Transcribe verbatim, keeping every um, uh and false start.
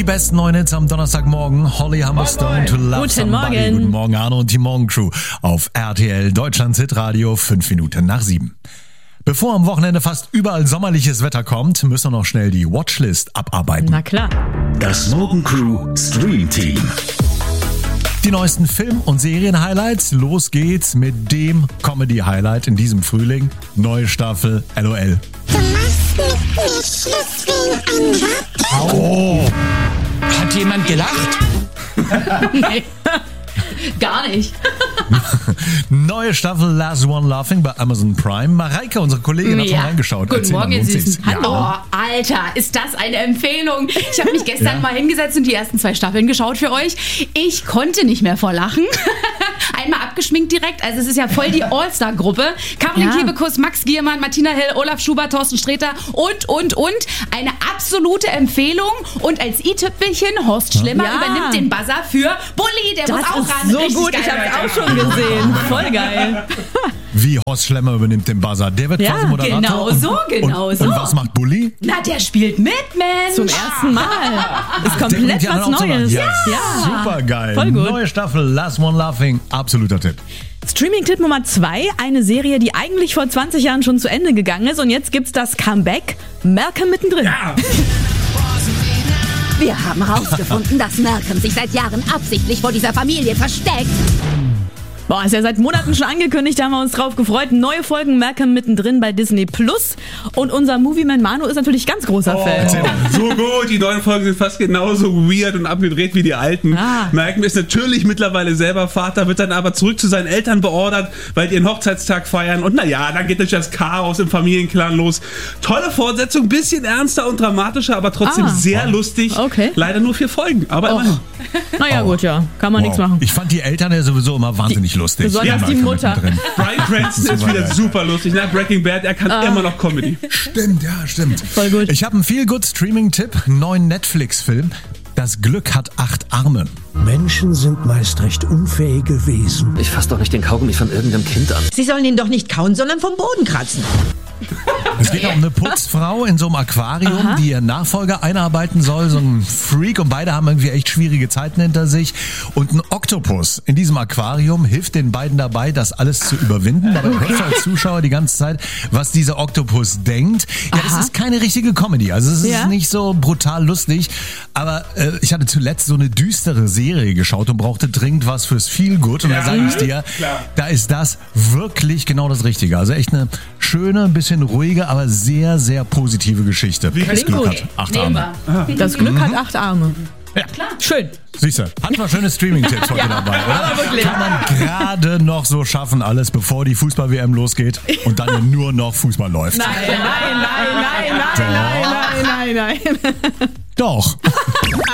besten neuen Hits am Donnerstagmorgen. Holly Humberstone, To Love Guten Somebody. Morgen. Guten Morgen, Arno und die Morgencrew auf R T L, Deutschlands Hitradio, fünf Minuten nach sieben. Bevor am Wochenende fast überall sommerliches Wetter kommt, müssen wir noch schnell die Watchlist abarbeiten. Na klar. Das Morgencrew Stream Team. Die neuesten Film- und Serien-Highlights. Los geht's mit dem Comedy-Highlight in diesem Frühling. Neue Staffel L O L. Du machst mit mir Schluss wegen anderer. Oh, Hat jemand gelacht? Nee. Gar nicht. neue Staffel Last One Laughing bei Amazon Prime. Mareike, unsere Kollegin, hat schon reingeschaut. Guten Erzähl mal, Morgen, ihr lohnt sich's? Süßen. Hallo. Ja. Oh, Alter, ist das eine Empfehlung. Ich habe mich gestern Ja. mal hingesetzt und die ersten zwei Staffeln geschaut für euch. Ich konnte nicht mehr vor Lachen. Einmal abgeschminkt direkt. Also es ist ja voll die All-Star-Gruppe. Caroline Ja. Kebekus, Max Giermann, Martina Hill, Olaf Schubert, Thorsten Sträter und, und, und. Eine absolute Empfehlung. Und als i-Tüpfelchen, Horst Schlemmer Ja. übernimmt den Buzzer für Bulli. Der Das muss auch ist ran. so Richtig gut, geil, ich hab's Leute. auch schon gesehen. Voll geil. Wie Horst Schlemmer übernimmt den Buzzer. Der wird Ja, quasi Moderator. genau und, so, genau und, so. Und was macht Bulli? Na, der spielt mit, Mensch. Zum ersten Mal. Ist Der bringt komplett die was anderen auch so Neues. ran. Ja, super geil. Voll gut. Neue Staffel Last One Laughing. Absoluter Tipp. Streaming-Tipp Nummer zwei, eine Serie, die eigentlich vor zwanzig Jahren schon zu Ende gegangen ist und jetzt gibt's das Comeback. Malcolm mittendrin. Wir haben herausgefunden, dass Malcolm sich seit Jahren absichtlich vor dieser Familie versteckt. Boah, ist ja seit Monaten schon angekündigt, da haben wir uns drauf gefreut. Neue Folgen Malcolm mittendrin bei Disney Plus. Und unser Movieman Manu ist natürlich ganz großer Fan. So gut, die neuen Folgen sind fast genauso weird und abgedreht wie die alten. Ah. Malcolm ist natürlich mittlerweile selber Vater, wird dann aber zurück zu seinen Eltern beordert, weil die ihren Hochzeitstag feiern. Und naja, dann geht natürlich das Chaos im Familienclan los. Tolle Fortsetzung, bisschen ernster und dramatischer, aber trotzdem Ah. sehr lustig. Okay. Leider nur vier Folgen, aber Och. immerhin. Naja gut, ja, kann man nichts machen. Ich fand die Eltern ja sowieso immer wahnsinnig lustig. besonders Ja, die Malcolm Mutter. mittendrin. Bryan Cranston ist Super wieder geil. super lustig. Nach Breaking Bad, er kann immer noch Comedy. Stimmt, ja, stimmt. Voll gut. Ich habe einen Feel-Good-Streaming-Tipp. Neuen Netflix-Film. Das Glück hat acht Arme. Menschen sind meist recht unfähige Wesen. Ich fass doch nicht den Kaugummi von irgendeinem Kind an. Sie sollen ihn doch nicht kauen, sondern vom Boden kratzen. Es geht um eine Putzfrau in so einem Aquarium, die ihren Nachfolger einarbeiten soll, so ein Freak, und beide haben irgendwie echt schwierige Zeiten hinter sich. Und ein Oktopus in diesem Aquarium hilft den beiden dabei, das alles zu überwinden. Dabei hörst du als Zuschauer die ganze Zeit, was dieser Oktopus denkt. Ja, das ist keine richtige Comedy, also es ist Ja. nicht so brutal lustig, aber äh, ich hatte zuletzt so eine düstere Serie geschaut und brauchte dringend was fürs Feelgood, und da sage ich dir, da ist das wirklich genau das Richtige. Also echt eine schöne, ein bisschen ruhige, aber sehr, sehr positive Geschichte. Das Klingt Glück gut. hat acht Nehmen Arme. wir. Das Glück hat acht Arme. Ja, Schön. siehst du, hat mal schöne Streaming-Tipps heute dabei, oder? aber wirklich. Kann man gerade noch so schaffen, alles, bevor die Fußball-W M losgeht und dann ja nur noch Fußball läuft. Nein, nein, nein, nein, nein, nein, nein, nein, nein. Doch.